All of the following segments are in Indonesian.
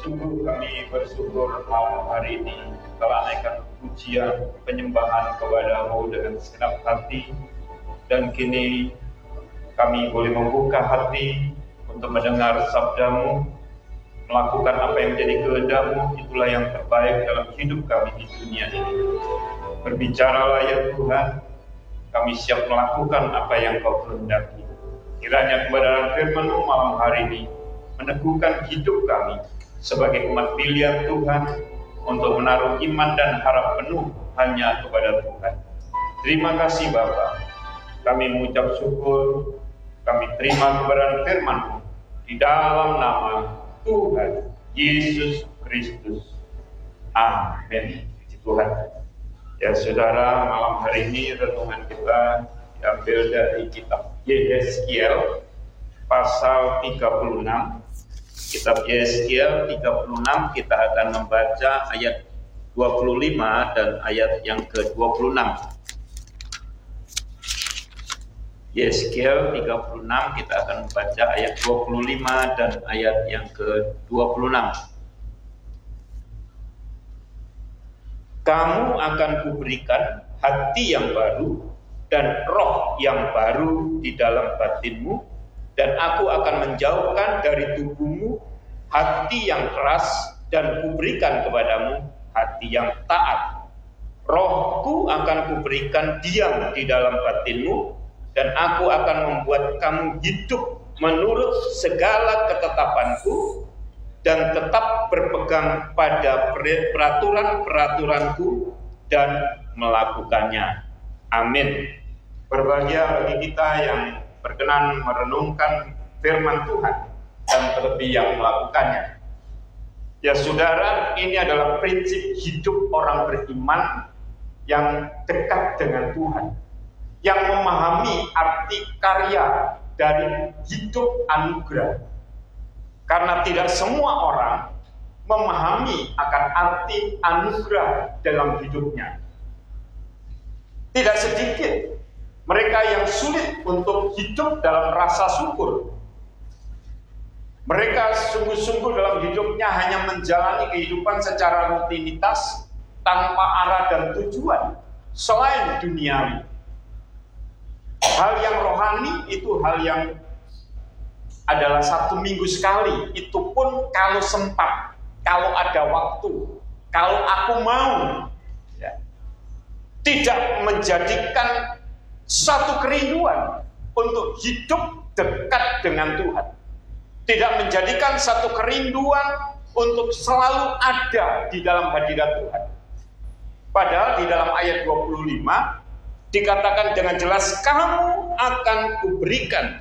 Sungguh kami bersyukur malam hari ini telah naikkan pujian penyembahan kepada-Mu dengan segenap hati, dan kini kami boleh membuka hati untuk mendengar sabda-Mu, melakukan apa yang menjadi kehendak-Mu. Itulah yang terbaik dalam hidup kami di dunia ini. Berbicaralah ya Tuhan, kami siap melakukan apa yang Kau kehendaki. Kiranya kebenaran firman-Mu malam hari ini meneguhkan hidup kami sebagai umat pilihan Tuhan untuk menaruh iman dan harap penuh hanya kepada Tuhan. Terima kasih Bapa. Kami mengucap syukur, kami terima kebenaran firman-Mu di dalam nama Tuhan Yesus Kristus. Amin. Puji Tuhan. Ya saudara, malam hari ini renungan kita diambil dari kitab Yehezkiel pasal 36. Kitab Yehezkiel 36 kita akan membaca ayat 25 dan ayat yang ke-26. Yehezkiel 36 kita akan membaca ayat 25 dan ayat yang ke-26. Kamu akan kuberikan hati yang baru dan roh yang baru di dalam batinmu, dan aku akan menjauhkan dari tubuhmu hati yang keras dan kuberikan kepadamu hati yang taat. Rohku akan kuberikan diam di dalam batinmu, dan aku akan membuat kamu hidup menurut segala ketetapanku dan tetap berpegang pada peraturan-peraturanku dan melakukannya. Amin. Berbahagia bagi kita yang berkenan merenungkan firman Tuhan dan terlebih yang melakukannya. Ya saudara, ini adalah prinsip hidup orang beriman yang dekat dengan Tuhan, yang memahami arti karya dari hidup anugerah. Karena tidak semua orang memahami akan arti anugerah dalam hidupnya. Tidak sedikit mereka yang sulit untuk hidup dalam rasa syukur. Mereka sungguh-sungguh dalam hidupnya hanya menjalani kehidupan secara rutinitas tanpa arah dan tujuan selain duniawi. Hal yang rohani itu hal yang adalah 1 minggu sekali, itu pun kalau sempat, kalau ada waktu, kalau aku mau, ya. Tidak menjadikan satu kerinduan untuk hidup dekat dengan Tuhan. Tidak menjadikan satu kerinduan untuk selalu ada di dalam hadirat Tuhan. Padahal di dalam ayat 25 dikatakan dengan jelas, kamu akan kuberikan,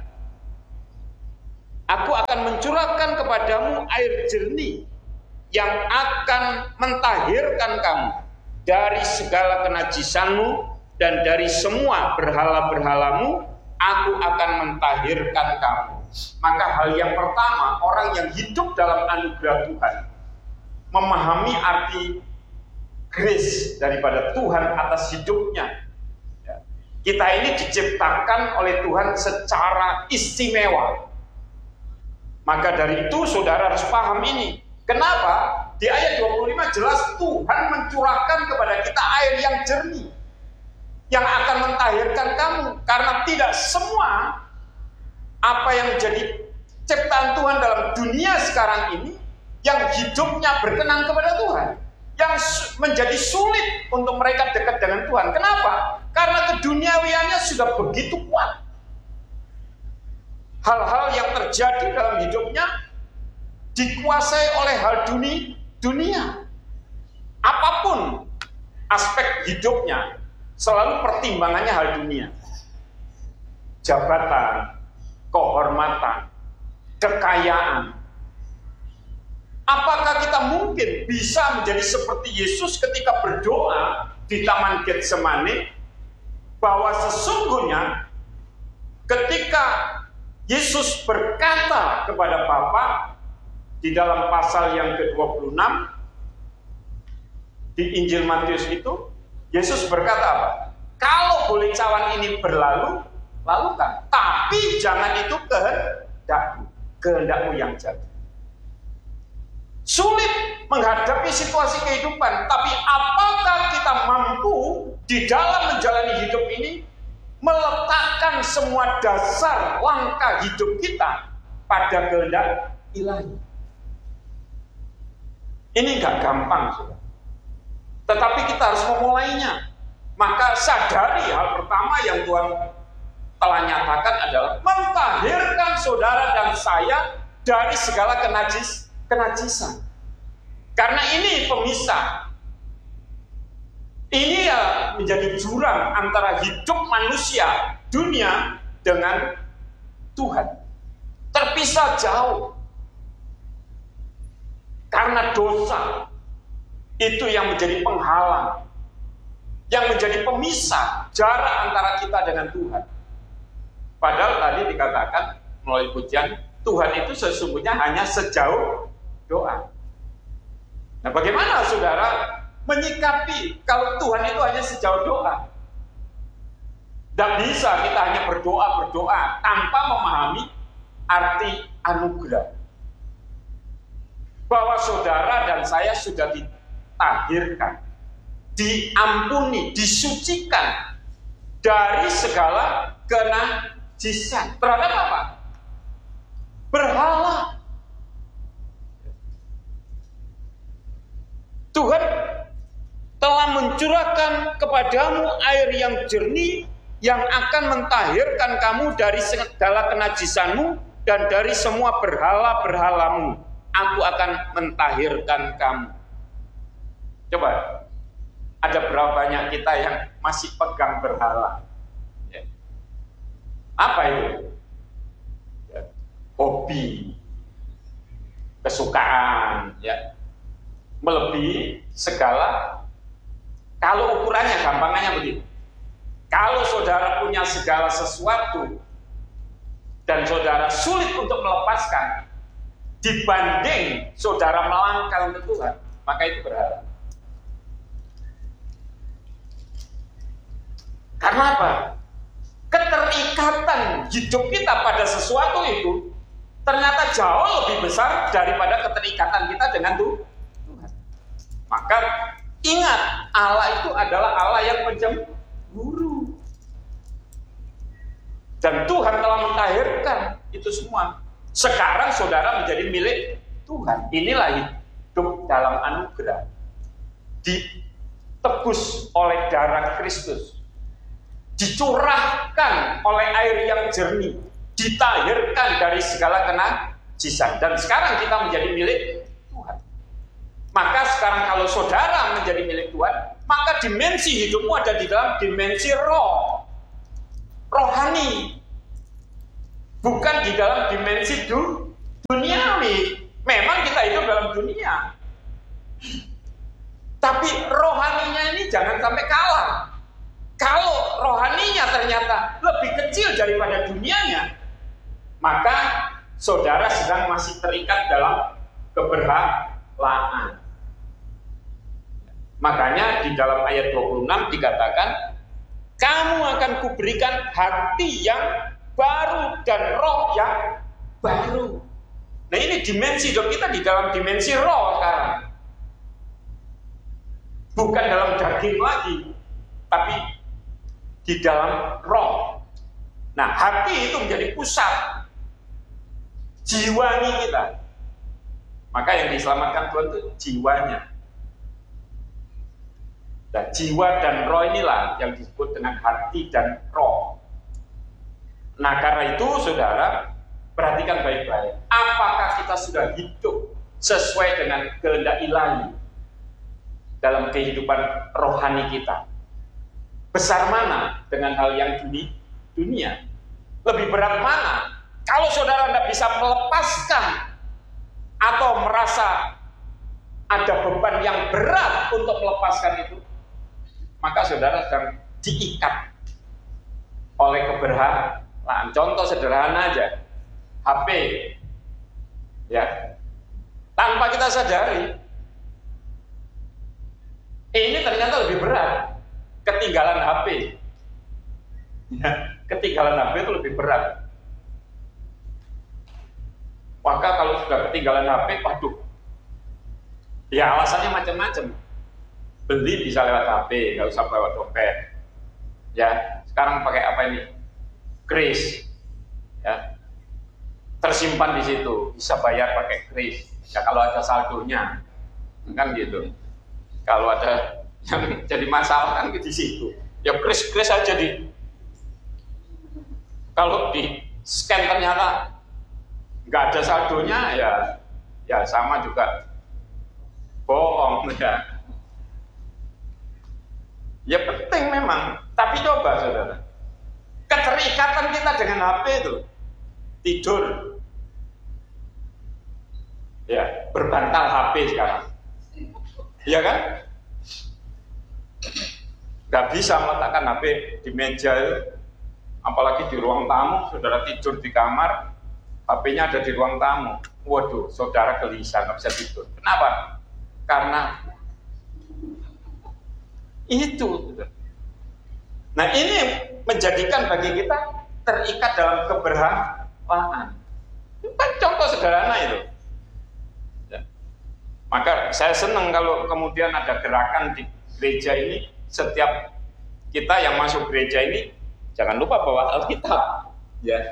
aku akan mencurahkan kepadamu air jernih yang akan mentahirkan kamu dari segala kenajisanmu, dan dari semua berhala-berhalamu aku akan mentahirkan kamu. Maka hal yang pertama, orang yang hidup dalam anugerah Tuhan memahami arti grace daripada Tuhan atas hidupnya. Kita ini diciptakan oleh Tuhan secara istimewa. Maka dari itu saudara harus paham ini. Kenapa? Di ayat 25 jelas Tuhan mencurahkan kepada kita air yang jernih yang akan mentahirkan kamu. Karena tidak semua apa yang menjadi ciptaan Tuhan dalam dunia sekarang ini yang hidupnya berkenan kepada Tuhan, yang menjadi sulit untuk mereka dekat dengan Tuhan. Kenapa? Karena keduniawiannya sudah begitu kuat. Hal-hal yang terjadi dalam hidupnya dikuasai oleh hal dunia. Apapun aspek hidupnya, selalu pertimbangannya hal dunia. Jabatan, kehormatan, kekayaan. Apakah kita mungkin bisa menjadi seperti Yesus ketika berdoa di Taman Getsemani, bahwa sesungguhnya ketika Yesus berkata kepada Bapa di dalam pasal yang ke-26 di Injil Matius itu, Yesus berkata apa? Kalau boleh cawan ini berlalu, lalukan. Tapi jangan itu kehendakmu yang jadi. sulit menghadapi situasi kehidupan, tapi apakah kita mampu di dalam menjalani hidup ini meletakkan semua dasar langkah hidup kita pada kehendak ilahi? Ini gak gampang, saudara. Tetapi kita harus memulainya. Maka sadari hal pertama yang Tuhan telah nyatakan adalah mentahirkan saudara dan saya dari segala kenajisan. Karena ini pemisah. Ini ya menjadi jurang antara hidup manusia, dunia dengan Tuhan. Terpisah jauh. Karena dosa itu yang menjadi penghalang, yang menjadi pemisah jarak antara kita dengan Tuhan. Padahal tadi dikatakan melalui pujian, Tuhan itu sesungguhnya hanya sejauh doa. Nah, bagaimana saudara menyikapi kalau Tuhan itu hanya sejauh doa? Tidak bisa kita hanya berdoa tanpa memahami arti anugerah. Bahwa saudara dan saya sudah ditahirkan, diampuni, disucikan dari segala kenajisan. Terhadap apa? Berhala. Tuhan telah mencurahkan kepadamu air yang jernih yang akan mentahirkan kamu dari segala kenajisanmu dan dari semua berhala-berhalamu. Aku akan mentahirkan kamu. Coba, ada berapa banyak kita yang masih pegang berhala? Ya. Apa itu? Ya. Hobi, kesukaan, ya. Melebihi segala. Kalau ukurannya gampangannya begini. Kalau saudara punya segala sesuatu dan saudara sulit untuk melepaskan, dibanding saudara melangkah untuk Tuhan, maka itu berhala. Karena apa? Keterikatan hidup kita pada sesuatu itu ternyata jauh lebih besar daripada keterikatan kita dengan Tuhan. Maka ingat, Allah itu adalah Allah yang pencemburu. Dan Tuhan telah mentahirkan itu semua. Sekarang saudara menjadi milik Tuhan. Inilah hidup dalam anugerah. Ditebus oleh darah Kristus. Dicurahkan oleh air yang jernih. Ditahirkan dari segala kenajisan. Dan sekarang kita menjadi milik Tuhan. Maka sekarang kalau saudara menjadi milik Tuhan, maka dimensi hidupmu ada di dalam dimensi roh. Rohani. Bukan di dalam dimensi duniawi. Memang kita hidup dalam dunia. Tapi rohaninya ini jangan sampai kalah. Kalau rohaninya ternyata lebih kecil daripada dunianya, maka saudara sedang masih terikat dalam keberhalaan. Makanya di dalam ayat 26 dikatakan, kamu akan kuberikan hati yang baru dan roh yang baru. Nah, ini dimensi hidup kita di dalam dimensi roh sekarang. Bukan dalam daging lagi, tapi di dalam roh. Nah, hati itu menjadi pusat jiwanya kita. Maka yang diselamatkan Tuhan itu jiwanya. Nah, jiwa dan roh inilah yang disebut dengan hati dan roh. Nah, karena itu saudara, perhatikan baik-baik. Apakah kita sudah hidup sesuai dengan kehendak ilahi dalam kehidupan rohani kita? Besar mana dengan hal yang dunia? Lebih berat mana? Kalau saudara tidak bisa melepaskan atau merasa ada beban yang berat untuk melepaskan itu, maka saudara sedang diikat oleh keberhaan. Contoh sederhana aja, HP, ya, tanpa kita sadari, ini ternyata lebih berat. Ketinggalan HP, ya, ketinggalan HP itu lebih berat. Maka kalau sudah ketinggalan HP, waduh, Ya alasannya macam-macam. Beli bisa lewat HP, nggak usah bawa dompet. Ya, sekarang pakai apa ini? Kris. Ya, tersimpan di situ, bisa bayar pakai kris. Ya kalau ada saldonya, kan gitu. Kalau ada yang jadi masalah kan di situ. Ya kris aja di. Kalau di scan ternyata nggak ada saldonya, ya sama juga bohong ya. Ya penting memang, tapi coba saudara, keterikatan kita dengan HP itu, tidur, ya berbantal HP sekarang, ya kan? Gak bisa meletakkan HP di meja, apalagi di ruang tamu. Saudara tidur di kamar, HP-nya ada di ruang tamu. Waduh, saudara gelisah, gak bisa tidur. Kenapa? Karena itu. Nah ini menjadikan bagi kita terikat dalam keberhalaan. Itu kan contoh sederhana itu. Ya. Maka saya senang kalau kemudian ada gerakan di gereja ini, setiap kita yang masuk gereja ini jangan lupa bawa Alkitab. Ya.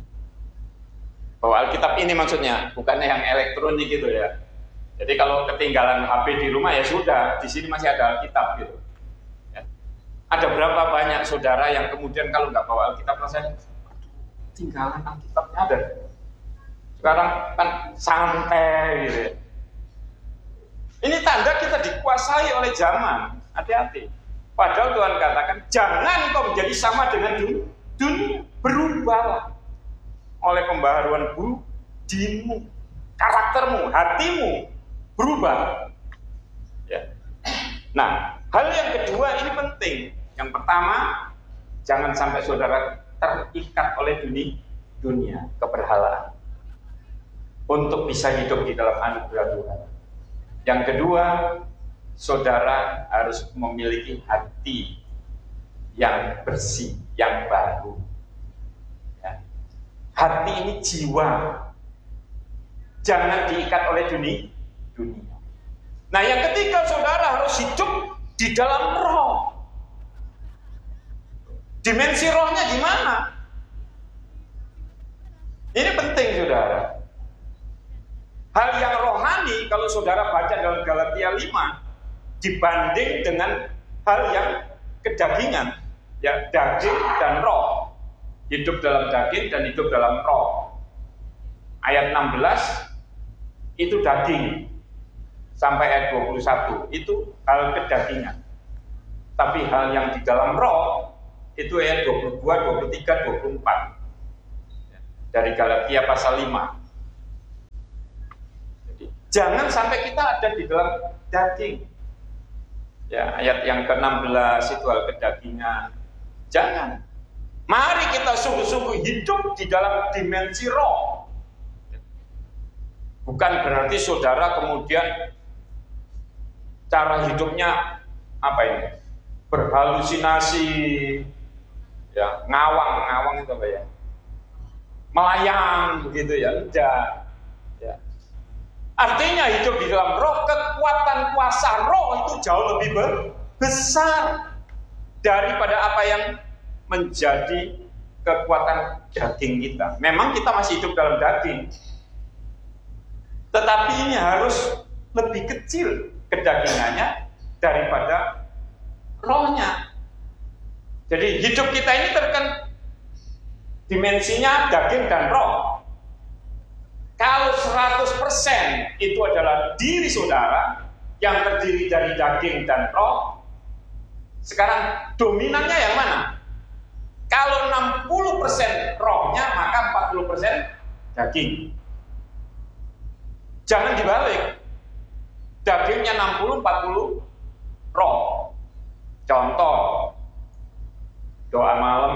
Bawa Alkitab ini maksudnya, bukannya yang elektronik gitu ya. Jadi kalau ketinggalan HP di rumah ya sudah, di sini masih ada Alkitab gitu. Ya. Ada berapa banyak saudara yang kemudian kalau nggak bawa Alkitab rasanya tinggalan Alkitabnya ada. Sekarang kan santai gitu ya. Ini tanda kita dikuasai oleh zaman. Hati-hati. Padahal Tuhan katakan jangan kau menjadi sama dengan dunia, berubahlah oleh pembaharuan budimu, karaktermu, hatimu berubah. Ya. Nah, hal yang kedua ini penting. Yang pertama, jangan sampai saudara terikat oleh dunia keberhalaan untuk bisa hidup di dalam anugerah Tuhan. Yang kedua, saudara harus memiliki hati yang bersih, yang baru. Ya. Hati ini jiwa, jangan diikat oleh dunia. Nah yang ketiga, saudara harus hidup di dalam roh. Dimensi rohnya gimana? Ini penting saudara. Hal yang rohani kalau saudara baca dalam Galatia 5 dibanding dengan hal yang kedagingan, ya daging dan roh. Hidup dalam daging dan hidup dalam roh. Ayat 16 itu daging sampai ayat 21 itu hal kedagingan. Tapi hal yang di dalam roh itu ayat 22, 23, 24 dari Galatia pasal 5. Jadi, jangan sampai kita ada di dalam daging. Ya, ayat yang ke-16 itu hal kedagingan. Jangan. Mari kita sungguh-sungguh hidup di dalam dimensi roh. Bukan berarti saudara kemudian cara hidupnya apa ini? Berhalusinasi, ya ngawang itu apa ya? Melayang begitu ya, enggak. Ya. Artinya hidup di dalam roh, kekuatan kuasa roh itu jauh lebih besar daripada apa yang menjadi kekuatan daging kita. Memang kita masih hidup dalam daging, tetapi ini harus lebih kecil kedagingannya daripada rohnya. Jadi hidup kita ini dimensinya daging dan roh. Kalau 100% itu adalah diri saudara yang terdiri dari daging dan roh, sekarang dominannya yang mana? Kalau 60% rohnya, maka 40% daging. Jangan dibalik. Dagingnya 60, 40 roh. Contoh, doa malam.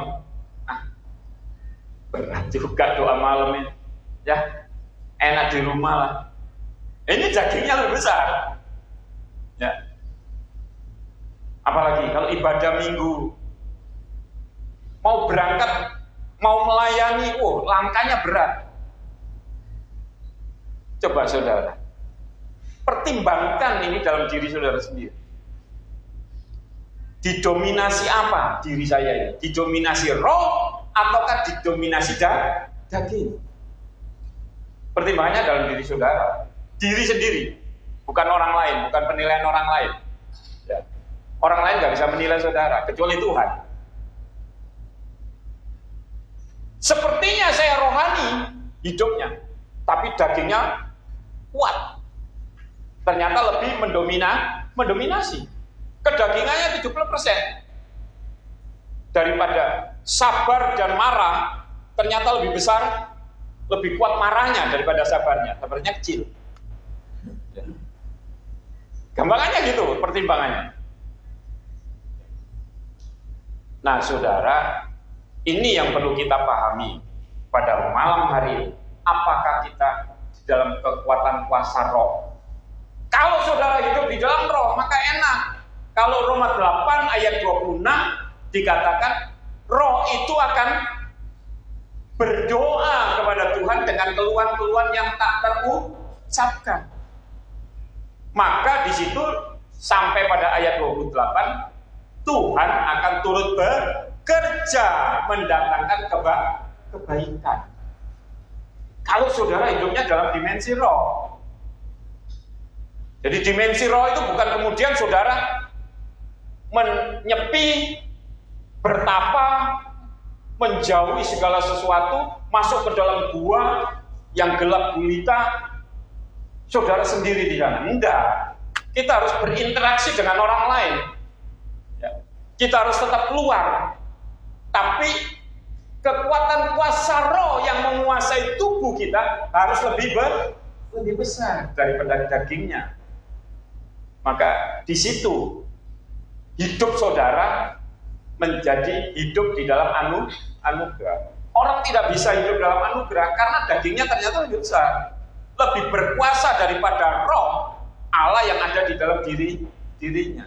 Berat juga doa malam ini. Ya, enak di rumah lah. Ini dagingnya lebih besar. Ya. Apalagi kalau ibadah minggu, mau berangkat, mau melayani, langkahnya berat. Coba saudara, pertimbangkan ini dalam diri saudara sendiri. Didominasi apa diri saya ini? Didominasi roh ataukah didominasi daging? Pertimbangannya dalam diri saudara, diri sendiri, bukan orang lain, bukan penilaian orang lain. Ya. Orang lain nggak bisa menilai saudara, kecuali Tuhan. Sepertinya saya rohani hidupnya, tapi dagingnya kuat. Ternyata lebih mendominasi. Kedagingannya 70%. Daripada sabar dan marah, ternyata lebih besar, lebih kuat marahnya daripada sabarnya. Sabarnya kecil. Gampangannya gitu, pertimbangannya. Nah, saudara, ini yang perlu kita pahami pada malam hari ini. Apakah kita di dalam kekuatan kuasa roh? Kalau saudara hidup di dalam roh, maka enak. Kalau Roma 8 ayat 26 dikatakan roh itu akan berdoa kepada Tuhan dengan keluhan-keluhan yang tak terucapkan. Maka di situ sampai pada ayat 28 Tuhan akan turut bekerja mendatangkan kebaikan. Kalau saudara hidupnya dalam dimensi roh. Jadi dimensi roh itu bukan kemudian saudara menyepi, bertapa, menjauhi segala sesuatu, masuk ke dalam gua yang gelap gulita, saudara sendiri di sana. Enggak. Kita harus berinteraksi dengan orang lain. Ya. Kita harus tetap keluar. Tapi kekuatan kuasa roh yang menguasai tubuh kita harus lebih besar daripada dagingnya. Maka di situ hidup saudara menjadi hidup di dalam anugerah. Orang tidak bisa hidup dalam anugerah karena dagingnya ternyata lebih besar, lebih berkuasa daripada roh Allah yang ada di dalam dirinya.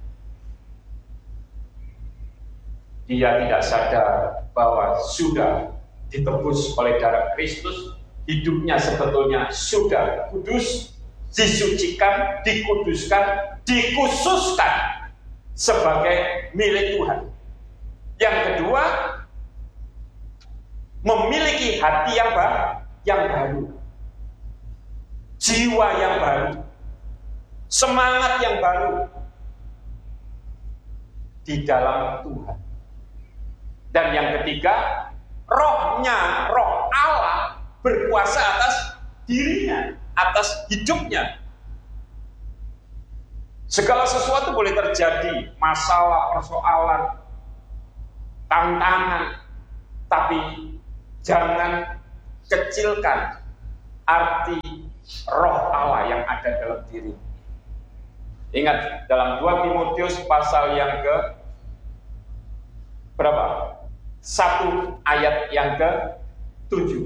Dia tidak sadar bahwa sudah ditebus oleh darah Kristus, hidupnya sebetulnya sudah kudus, disucikan, dikuduskan, dikhususkan sebagai milik Tuhan. Yang kedua, memiliki hati yang baru, jiwa yang baru, semangat yang baru di dalam Tuhan. Dan yang ketiga, rohnya, roh Allah berkuasa atas dirinya, atas hidupnya. Segala sesuatu boleh terjadi, masalah, persoalan, tantangan, tapi jangan kecilkan arti roh Allah yang ada dalam diri. Ingat, dalam 2 Timotius pasal yang ke berapa? 1 ayat yang ke-7.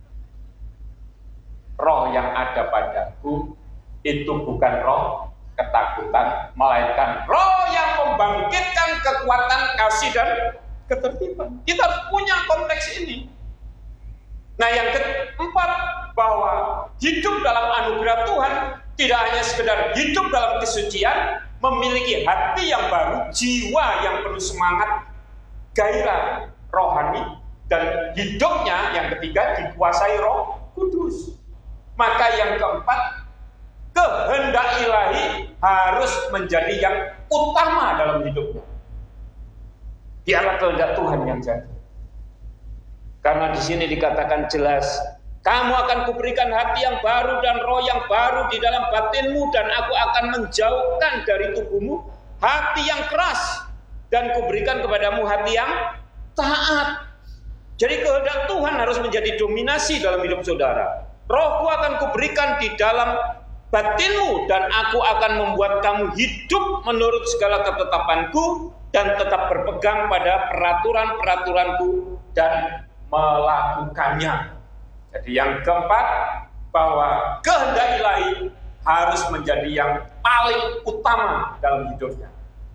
Roh yang ada padaku itu bukan roh ketakutan, melainkan roh yang membangkitkan kekuatan, kasih dan ketertiban. Kita harus punya konteks ini. Nah, yang keempat, bahwa hidup dalam anugerah Tuhan tidak hanya sekedar hidup dalam kesucian, memiliki hati yang baru, jiwa yang penuh semangat, gairah rohani, dan hidupnya yang ketiga dikuasai Roh Kudus. Maka yang keempat, kehendak ilahi harus menjadi yang utama dalam hidupnya. Biarlah kehendak Tuhan yang jadi. Karena di sini dikatakan jelas, kamu akan kuberikan hati yang baru dan roh yang baru di dalam batinmu, dan aku akan menjauhkan dari tubuhmu hati yang keras, dan kuberikan kepadamu hati yang taat. Jadi kehendak Tuhan harus menjadi dominasi dalam hidup saudara. Rohku akan kuberikan di dalam batinmu, dan aku akan membuat kamu hidup menurut segala ketetapanku, dan tetap berpegang pada peraturan-peraturanku dan melakukannya. Jadi yang keempat, bahwa kehendak ilahi harus menjadi yang paling utama dalam hidupnya.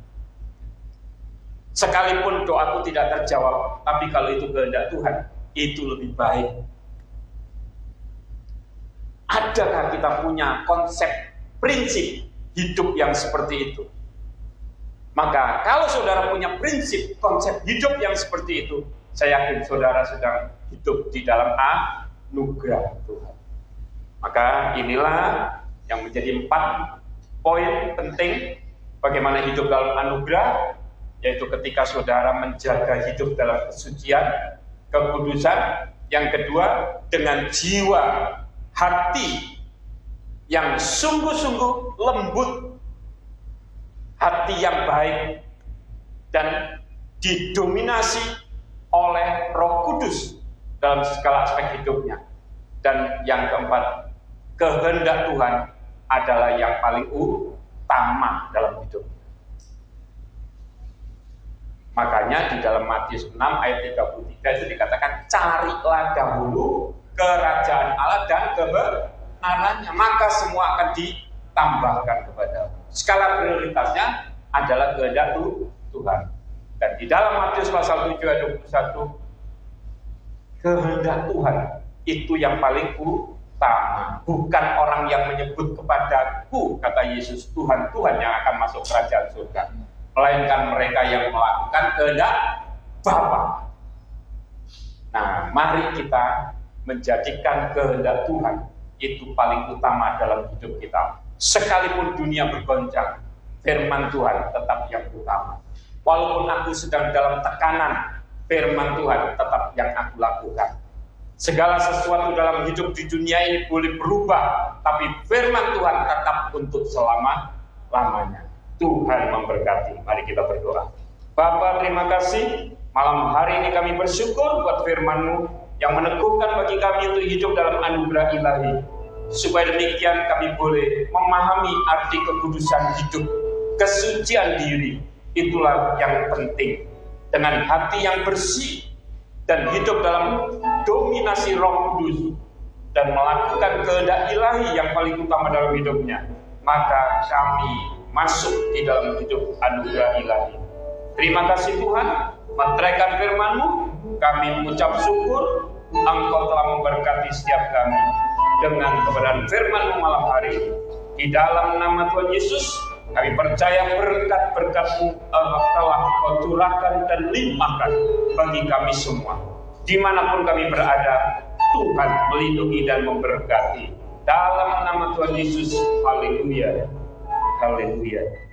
Sekalipun doaku tidak terjawab, tapi kalau itu kehendak Tuhan, itu lebih baik. Adakah kita punya konsep prinsip hidup yang seperti itu. Maka kalau saudara punya prinsip konsep hidup yang seperti itu, saya yakin saudara sedang hidup di dalam anugerah Tuhan. Maka inilah yang menjadi 4 poin penting bagaimana hidup dalam anugerah, yaitu ketika saudara menjaga hidup dalam kesucian, kekudusan. Yang kedua, dengan jiwa, hati yang sungguh-sungguh lembut, hati yang baik, dan didominasi oleh Roh Kudus dalam segala aspek hidupnya. Dan yang keempat, kehendak Tuhan adalah yang paling utama dalam hidup. Makanya di dalam Matius 6 ayat 33 itu dikatakan, carilah dahulu kerajaan Allah dan kebenarannya, maka semua akan ditambahkan kepadamu. Skala prioritasnya adalah kehendak Tuhan. Dan di dalam Matius pasal 7 ayat 21, kehendak Tuhan itu yang paling utama. Bukan orang yang menyebut kepadaku, kata Yesus, Tuhan, Tuhan yang akan masuk kerajaan surga, melainkan mereka yang melakukan kehendak Bapa. Nah, mari kita menjadikan kehendak Tuhan itu paling utama dalam hidup kita. Sekalipun dunia bergoncang, firman Tuhan tetap yang utama. Walaupun aku sedang dalam tekanan, firman Tuhan tetap yang aku lakukan. Segala sesuatu dalam hidup di dunia ini boleh berubah, tapi firman Tuhan tetap untuk selama-lamanya. Tuhan memberkati. Mari kita berdoa. Bapa, terima kasih. Malam hari ini kami bersyukur buat firman-Mu yang meneguhkan bagi kami untuk hidup dalam anugerah ilahi. Supaya demikian kami boleh memahami arti kekudusan hidup, kesucian diri. Itulah yang penting. Dengan hati yang bersih dan hidup dalam dominasi Roh Kudus dan melakukan kehendak ilahi yang paling utama dalam hidupnya, maka kami masuk di dalam hidup anugerah ilahi. Terima kasih Tuhan, meteraikan firman-Mu, kami mengucap syukur, Engkau telah memberkati setiap kami dengan kebenaran firman-Mu malam hari ini. Di dalam nama Tuhan Yesus, kami percaya berkat-berkat-Mu telah Kau curahkan dan limpahkan bagi kami semua. Dimanapun kami berada, Tuhan melindungi dan memberkati. Dalam nama Tuhan Yesus, haleluya. Haleluya.